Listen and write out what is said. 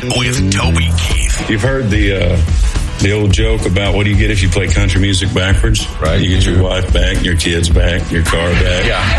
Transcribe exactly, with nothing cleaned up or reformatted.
with Toby Keith. You've heard the uh, the old joke about what do you get if you play country music backwards? Right. You get your wife back, your kids back, your car back. Yeah.